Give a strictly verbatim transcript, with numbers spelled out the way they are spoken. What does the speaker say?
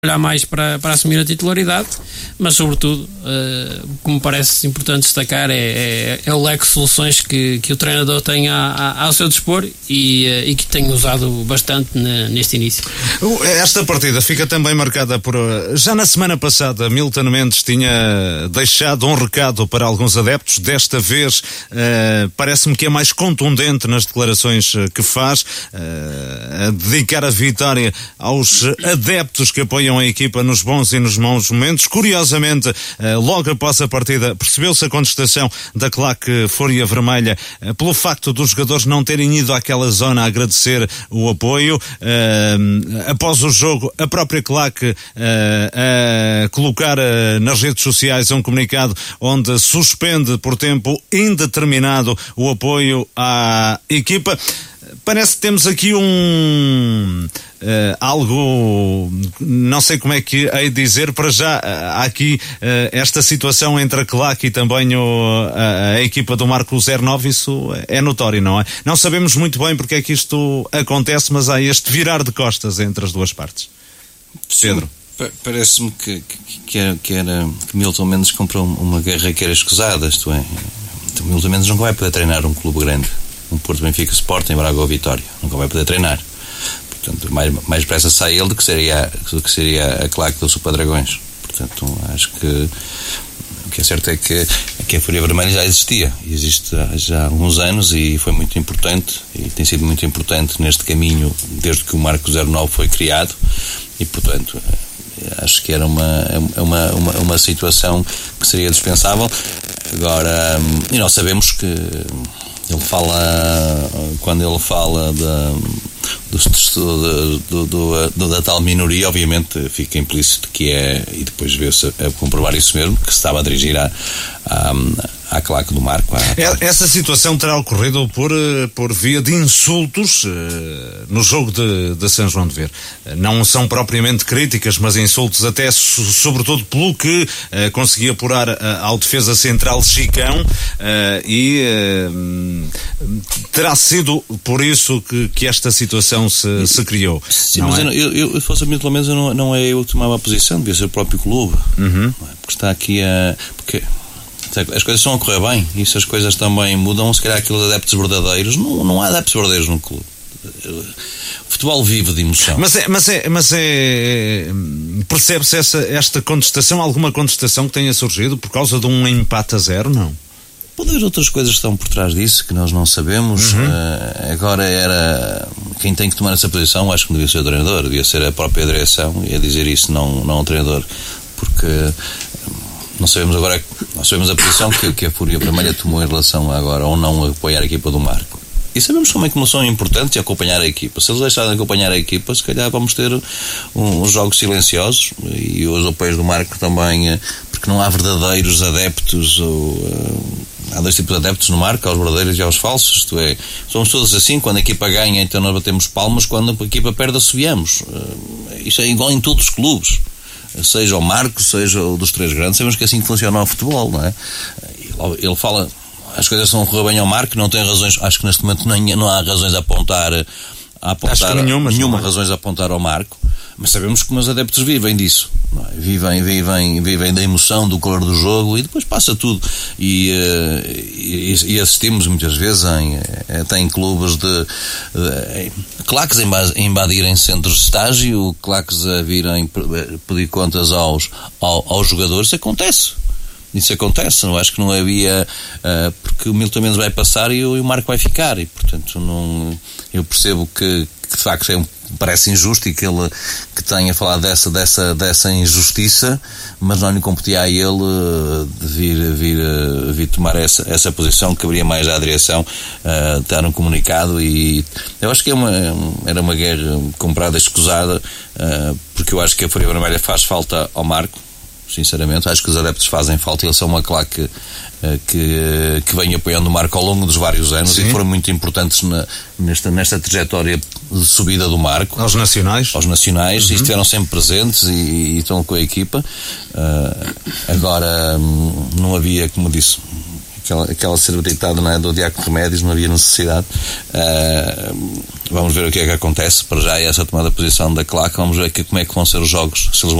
olhar mais para, para assumir a titularidade, mas sobretudo uh, o que me parece importante destacar é, é, é o leque de soluções que, que o treinador tem a, a, ao seu dispor e, uh, e que tem usado bastante na, neste início. Esta partida fica também marcada por... Já na semana passada Milton Mendes tinha deixado um recado para alguns adeptos, desta vez uh, parece-me que é mais contundente nas declarações que faz, uh, a dedicar a vitória aos adeptos que apoiam a equipa nos bons e nos maus momentos. Curiosamente, logo após a partida, percebeu-se a contestação da claque Fúria Vermelha pelo facto dos jogadores não terem ido àquela zona a agradecer o apoio. Após o jogo, a própria claque a colocar nas redes sociais um comunicado onde suspende por tempo indeterminado o apoio à equipa. Parece que temos aqui um... Uh, algo, não sei como é que hei de dizer, para já uh, há aqui uh, esta situação entre a claque e também o, a, a equipa do Marco zero nove, isso é notório, não é? Não sabemos muito bem porque é que isto acontece, mas há este virar de costas entre as duas partes. Pedro? Sim, parece-me que, que, que, era, que, era, que Milton Mendes comprou uma guerra que era escusada, isto é, então, Milton Mendes nunca vai poder treinar um clube grande, um Porto, Benfica, Sporting, Braga ou Vitória, nunca vai poder treinar. Portanto, mais, mais depressa sai ele do que seria, do que seria a claque do Super Dragões. Portanto, acho que o que é certo é que, é que a Fúria Vermelha já existia, existe há, já há alguns anos e foi muito importante, e tem sido muito importante neste caminho desde que o Marco zero nove foi criado, e portanto acho que era uma, uma, uma, uma situação que seria dispensável. Agora, e nós sabemos que ele fala, quando ele fala da, do, do, do, do, da tal minoria, obviamente fica implícito que é, e depois veio-se a, a comprovar isso mesmo, que se estava a dirigir à, à, à claque do Marco. À, à... Essa situação terá ocorrido por, por via de insultos uh, no jogo de, de São João de Ver. Não são propriamente críticas, mas insultos até so, sobretudo pelo que uh, conseguia apurar uh, ao defesa central Chicão, uh, e uh, terá sido por isso que, que esta situação se, se criou. Sim, mas é? eu, eu, eu fosse a mim, pelo menos, eu não, não é eu que tomava a posição, devia ser o próprio clube. Uhum. Porque está aqui a... Porque as coisas estão a correr bem, e se as coisas também mudam, se calhar aqueles adeptos verdadeiros, não, não há adeptos verdadeiros no clube. O futebol vive de emoção. Mas é, mas é, mas é percebe-se essa, esta contestação, alguma contestação que tenha surgido por causa de um empate a zero, não? Pode haver outras coisas que estão por trás disso que nós não sabemos. Uhum. Uh, agora era quem tem que tomar essa posição, acho que não devia ser o treinador, devia ser a própria direção, e a dizer isso, não, não o treinador, porque não sabemos agora, nós sabemos a posição que, que a Fúria Vermelha tomou em relação a agora ou não a apoiar a equipa do Marco. E sabemos também como são importantes acompanhar a equipa. Se eles deixarem de acompanhar a equipa, se calhar vamos ter um, uns jogos silenciosos, e os apoios do Marco também, porque não há verdadeiros adeptos, ou, uh, há dois tipos de adeptos no Marco, aos verdadeiros e aos falsos, isto é, somos todos assim, quando a equipa ganha então nós batemos palmas, quando a equipa perde assobiamos. Uh, isso é igual em todos os clubes, seja o Marco, seja o dos três grandes, sabemos que é assim que funciona o futebol, não é? Ele, ele fala, as coisas estão a correr bem ao Marco, não tem razões, acho que neste momento não, não há razões a apontar, a apontar nenhuma, nenhuma razões a apontar ao Marco, mas sabemos que os adeptos vivem disso, não é? vivem, vivem, vivem da emoção, do calor do jogo, e depois passa tudo, e, e, e assistimos muitas vezes em, até em clubes de, de claques a invadirem centros de estágio, claques a virem pedir contas aos, aos, aos jogadores. Isso acontece. Isso acontece, não acho que não havia, uh, porque o Milton Mendes vai passar e o, e o Marco vai ficar, e portanto não, eu percebo que, que de facto é um, parece injusto, e que ele que tenha falado dessa, dessa, dessa injustiça, mas não lhe competia a ele uh, de vir, vir, uh, vir tomar essa, essa posição, que caberia mais à direção uh, dar um comunicado. E eu acho que é uma, era uma guerra comprada, escusada, uh, porque eu acho que a Fúria Vermelha faz falta ao Marco. Sinceramente, acho que os adeptos fazem falta, eles são uma claque uh, que, que vem apoiando o Marco ao longo dos vários anos. Sim. E foram muito importantes na, nesta, nesta trajetória de subida do Marco. Aos nacionais. Aos nacionais, uhum. E estiveram sempre presentes e, e estão com a equipa. Uh, agora, não havia, como disse, aquela, aquela ser deitado, não é, do Diaco Remédios, não havia necessidade. Uh, vamos ver o que é que acontece. Para já essa tomada de posição da claque, vamos ver que, como é que vão ser os jogos, se eles vão